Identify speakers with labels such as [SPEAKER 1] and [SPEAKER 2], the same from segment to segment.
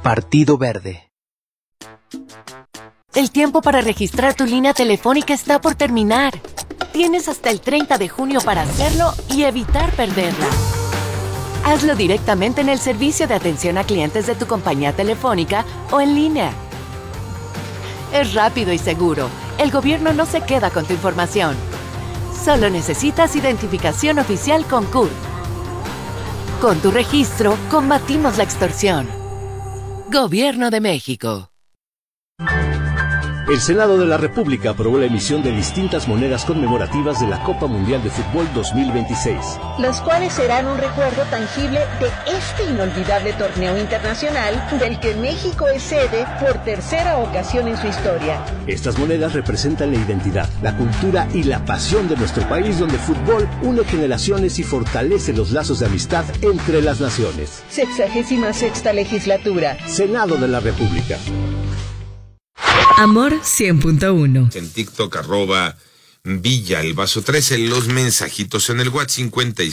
[SPEAKER 1] Partido Verde.
[SPEAKER 2] El tiempo para registrar tu línea telefónica está por terminar. Tienes hasta el 30 de junio para hacerlo y evitar perderla. Hazlo directamente en el servicio de atención a clientes de tu compañía telefónica o en línea. Es rápido y seguro. El gobierno no se queda con tu información. Solo necesitas identificación oficial con CURP. Con tu registro, combatimos la extorsión. Gobierno de México.
[SPEAKER 3] El Senado de la República aprobó la emisión de distintas monedas conmemorativas de la Copa Mundial de Fútbol 2026.
[SPEAKER 4] Las cuales serán un recuerdo tangible de este inolvidable torneo internacional del que México es sede por tercera ocasión en su historia.
[SPEAKER 3] Estas monedas representan la identidad, la cultura y la pasión de nuestro país, donde el fútbol une generaciones y fortalece los lazos de amistad entre las naciones.
[SPEAKER 4] 66ª legislatura.
[SPEAKER 3] Senado de la República.
[SPEAKER 5] Amor 100.1.
[SPEAKER 6] En TikTok, @Villa el Vaso 13, los mensajitos en el WhatsApp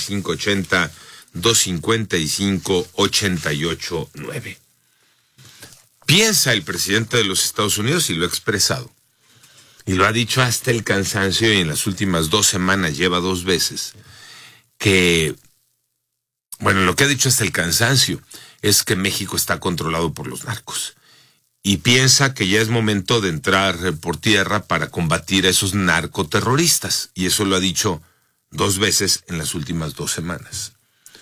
[SPEAKER 6] 5580-255-889. Piensa el presidente de los Estados Unidos, y lo ha expresado, y lo ha dicho hasta el cansancio, y en las últimas 2 semanas lleva 2 veces, que, bueno, lo que ha dicho hasta el cansancio es que México está controlado por los narcos. Y piensa que ya es momento de entrar por tierra para combatir a esos narcoterroristas. Y eso lo ha dicho 2 veces en las últimas 2 semanas.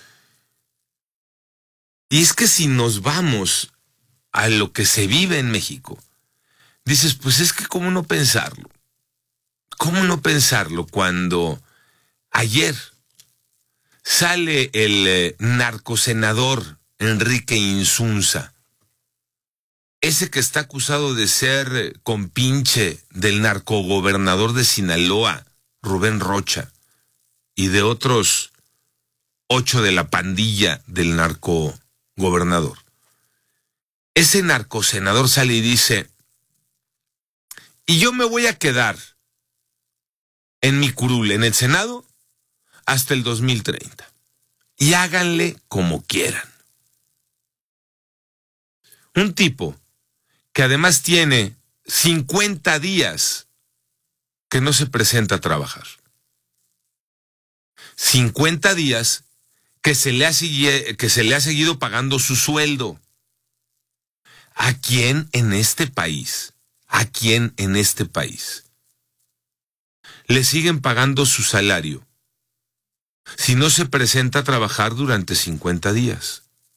[SPEAKER 6] Y es que si nos vamos a lo que se vive en México, dices, pues es que ¿cómo no pensarlo? ¿Cómo no pensarlo cuando ayer sale el narcosenador Enrique Insunza? Ese que está acusado de ser compinche del narcogobernador de Sinaloa, Rubén Rocha, y de otros 8 de la pandilla del narcogobernador. Ese narcosenador sale y dice, y yo me voy a quedar en mi curul, en el Senado, hasta el 2030. Y háganle como quieran. Un tipo que además tiene 50 días que no se presenta a trabajar. 50 días que se le ha seguido pagando su sueldo. ¿A quién en este país? ¿A quién en este país le siguen pagando su salario si no se presenta a trabajar durante 50 días?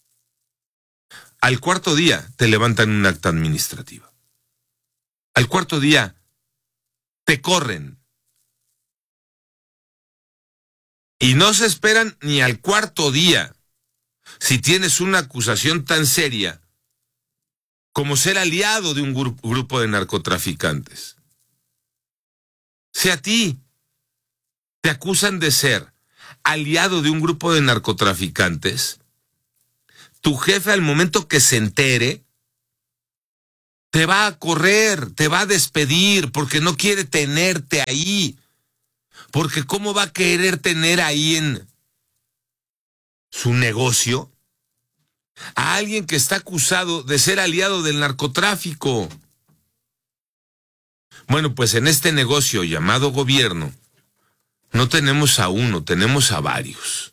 [SPEAKER 6] Al 4º día te levantan un acta administrativa. Al 4º día te corren. Y no se esperan ni al 4º día si tienes una acusación tan seria como ser aliado de un grupo de narcotraficantes. Si a ti te acusan de ser aliado de un grupo de narcotraficantes, tu jefe, al momento que se entere, te va a correr, te va a despedir, porque no quiere tenerte ahí. Porque ¿cómo va a querer tener ahí en su negocio a alguien que está acusado de ser aliado del narcotráfico? Bueno, pues en este negocio llamado gobierno, no tenemos a uno, tenemos a varios.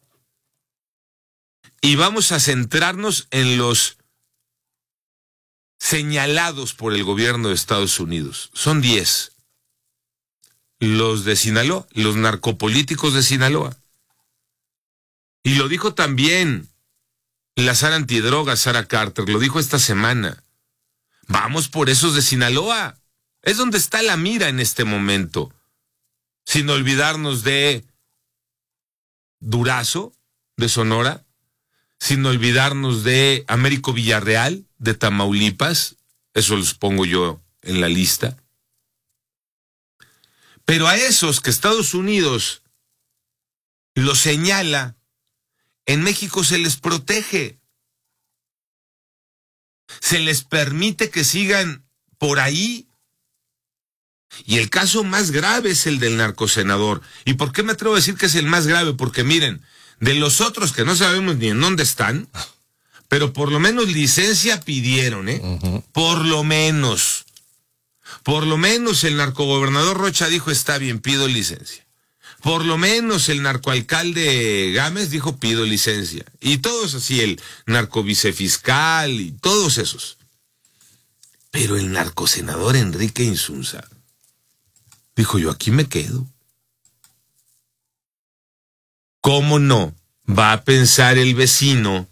[SPEAKER 6] Y vamos a centrarnos en los señalados por el gobierno de Estados Unidos. Son 10. Los de Sinaloa, los narcopolíticos de Sinaloa. Y lo dijo también la Sara Antidrogas, Sara Carter, lo dijo esta semana. Vamos por esos de Sinaloa. Es donde está la mira en este momento. Sin olvidarnos de Durazo, de Sonora. Sin olvidarnos de Américo Villarreal, de Tamaulipas. Eso los pongo yo en la lista. Pero a esos que Estados Unidos los señala, en México se les protege. Se les permite que sigan por ahí. Y el caso más grave es el del narcosenador. ¿Y por qué me atrevo a decir que es el más grave? Porque miren, de los otros que no sabemos ni en dónde están, Pero por lo menos licencia pidieron, ¿eh? Uh-huh. Por lo menos el narcogobernador Rocha dijo, está bien, pido licencia. Por lo menos el narcoalcalde Gámez dijo, pido licencia. Y todos así, el narcovicefiscal y todos esos. Pero el narcosenador Enrique Insunza dijo, yo aquí me quedo. ¿Cómo no va a pensar el vecino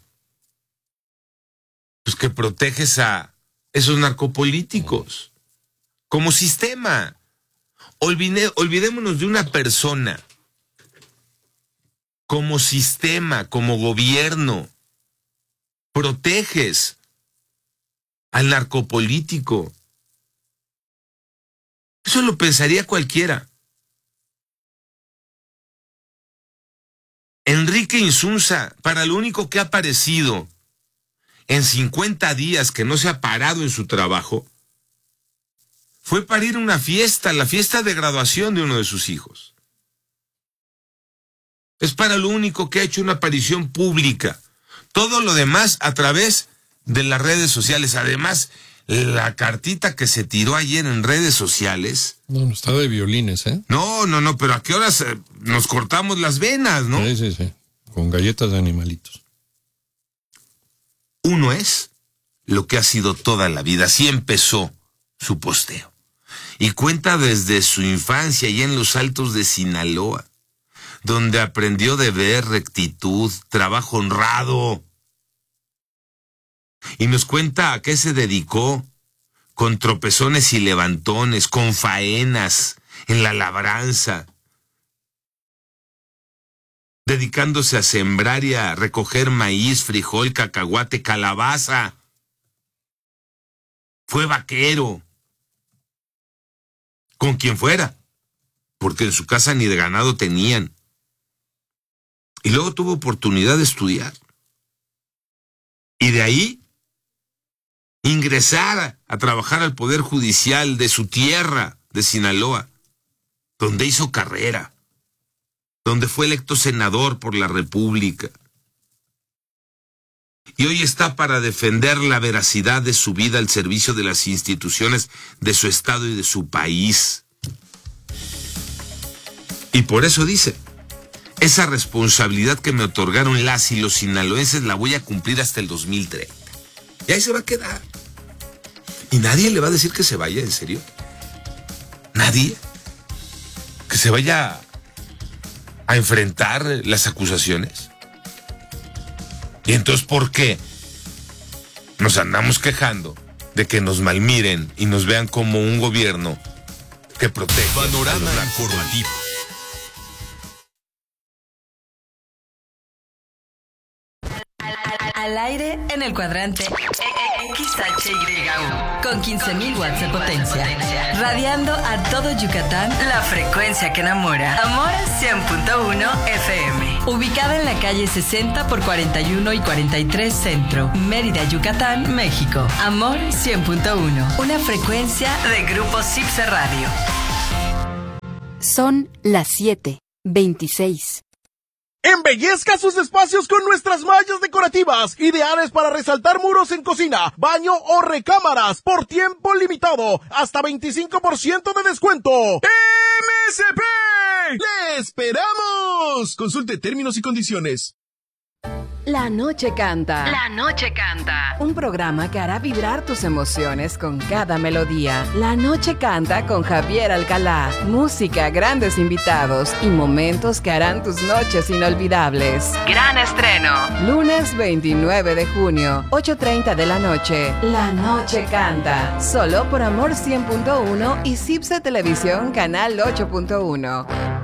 [SPEAKER 6] pues que proteges a esos narcopolíticos como sistema? Olvidémonos de una persona. Como sistema, como gobierno, proteges al narcopolítico. Eso lo pensaría cualquiera. Enrique Insunza, para lo único que ha aparecido en 50 días que no se ha parado en su trabajo, fue para ir a una fiesta, la fiesta de graduación de uno de sus hijos. Es para lo único que ha hecho una aparición pública. Todo lo demás a través de las redes sociales. Además, la cartita que se tiró ayer en redes sociales.
[SPEAKER 1] No, está de violines, ¿eh?
[SPEAKER 6] No, pero ¿a qué horas nos cortamos las venas, no?
[SPEAKER 1] Sí. Con galletas de animalitos.
[SPEAKER 6] Uno es lo que ha sido toda la vida. Así empezó su posteo. Y cuenta desde su infancia y en los Altos de Sinaloa, donde aprendió deber, rectitud, trabajo honrado. Y nos cuenta a qué se dedicó, con tropezones y levantones, con faenas, en la labranza, dedicándose a sembrar y a recoger maíz, frijol, cacahuate, calabaza. Fue vaquero, con quien fuera, porque en su casa ni de ganado tenían. Y luego tuvo oportunidad de estudiar. Y de ahí ingresar a trabajar al Poder Judicial de su tierra, de Sinaloa, donde hizo carrera, donde fue electo senador por la República. Y hoy está para defender la veracidad de su vida al servicio de las instituciones de su estado y de su país. Y por eso dice, esa responsabilidad que me otorgaron las y los sinaloenses la voy a cumplir hasta el 2030. Y ahí se va a quedar. Y nadie le va a decir que se vaya, ¿en serio? Nadie. Que se vaya a enfrentar las acusaciones. Y entonces, ¿por qué nos andamos quejando de que nos malmiren y nos vean como un gobierno que protege?
[SPEAKER 5] Panorama informativo.
[SPEAKER 7] Al aire en el cuadrante XHYU con 15,000 watts de potencia, radiando a todo Yucatán, la frecuencia que enamora. Amor 100.1 FM, ubicada en la calle 60 por 41 y 43 Centro, Mérida, Yucatán, México. Amor 100.1, una frecuencia de Grupo Cipse Radio.
[SPEAKER 8] Son las 7:26.
[SPEAKER 9] Embellezca sus espacios con nuestras mallas decorativas, ideales para resaltar muros en cocina, baño o recámaras, por tiempo limitado, hasta 25% de descuento. ¡MSP! ¡Le esperamos! Consulte términos y condiciones.
[SPEAKER 10] La Noche Canta.
[SPEAKER 7] La Noche Canta.
[SPEAKER 10] Un programa que hará vibrar tus emociones con cada melodía. La Noche Canta con Javier Alcalá. Música, grandes invitados y momentos que harán tus noches inolvidables.
[SPEAKER 7] Gran estreno.
[SPEAKER 10] Lunes 29 de junio, 8:30 de la noche. La Noche Canta. Solo por Amor 100.1 y Cipse Televisión Canal 8.1.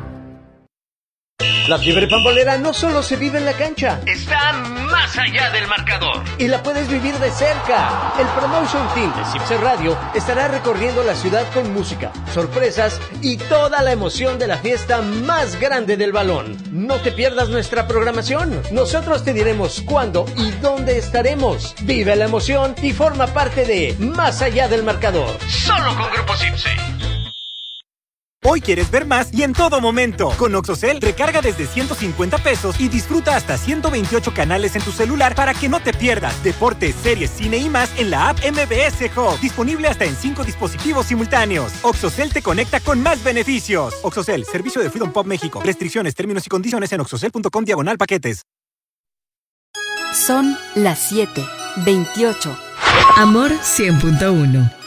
[SPEAKER 3] La fiebre pambolera no solo se vive en la cancha,
[SPEAKER 11] está más allá del marcador.
[SPEAKER 3] Y la puedes vivir de cerca. El Promotion Team de Cipse Radio estará recorriendo la ciudad con música, sorpresas y toda la emoción de la fiesta más grande del balón. No te pierdas nuestra programación. Nosotros te diremos cuándo y dónde estaremos. Vive la emoción y forma parte de Más allá del marcador.
[SPEAKER 11] Solo con Grupo Cipse.
[SPEAKER 5] Hoy quieres ver más y en todo momento. Con OxoCell, recarga desde 150 pesos y disfruta hasta 128 canales en tu celular para que no te pierdas deportes, series, cine y más en la app MBS Hub. Disponible hasta en 5 dispositivos simultáneos. OxoCell te conecta con más beneficios. OxoCell, servicio de Freedom Pop México. Restricciones, términos y condiciones en oxocell.com/paquetes.
[SPEAKER 8] Son las 7:28.
[SPEAKER 7] Amor 100.1.